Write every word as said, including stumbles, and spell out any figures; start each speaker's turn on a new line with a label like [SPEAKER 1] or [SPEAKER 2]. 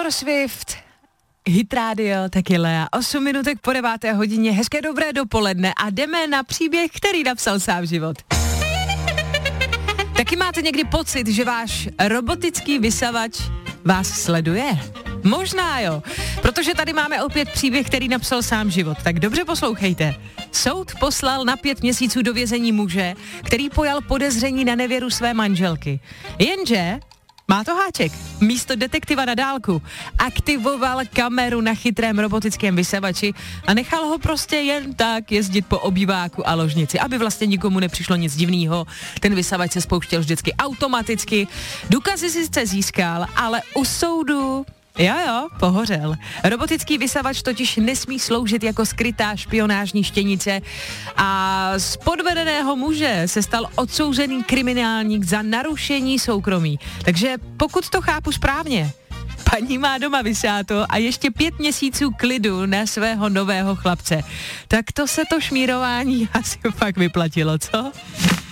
[SPEAKER 1] Taylor Swift, Hit Radio, taky Lea. osm minutek po deváté hodině, hezké dobré dopoledne a jdeme na příběh, který napsal sám život. Taky máte někdy pocit, že váš robotický vysavač vás sleduje? Možná jo, protože tady máme opět příběh, který napsal sám život. Tak dobře poslouchejte. Soud poslal na pět měsíců do vězení muže, který pojal podezření na nevěru své manželky. Jenže má to háček. Místo detektiva na dálku aktivoval kameru na chytrém robotickém vysavači a nechal ho prostě jen tak jezdit po obýváku a ložnici, aby vlastně nikomu nepřišlo nic divného. Ten vysavač se spouštěl vždycky automaticky. Důkazy si sice získal, ale u soudu Jo, jo, pohořel. Robotický vysavač totiž nesmí sloužit jako skrytá špionážní štěnice a z podvedeného muže se stal odsouzený kriminálník za narušení soukromí. Takže pokud to chápu správně, paní má doma vysáto a ještě pět měsíců klidu na svého nového chlapce. Tak to se to šmírování asi fakt vyplatilo, co?